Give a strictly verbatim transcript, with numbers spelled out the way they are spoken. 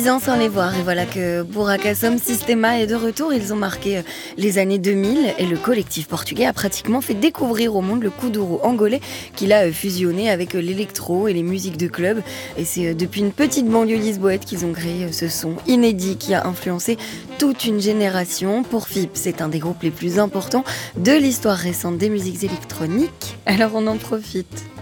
Dix ans sans les voir, et voilà que Burakasom Sistema est de retour. Ils ont marqué les années deux mille et le collectif portugais a pratiquement fait découvrir au monde le kuduro angolais qu'il a fusionné avec l'électro et les musiques de club. Et c'est depuis une petite banlieue lisboète qu'ils ont créé ce son inédit qui a influencé toute une génération. Pour F I P, c'est un des groupes les plus importants de l'histoire récente des musiques électroniques. Alors on en profite.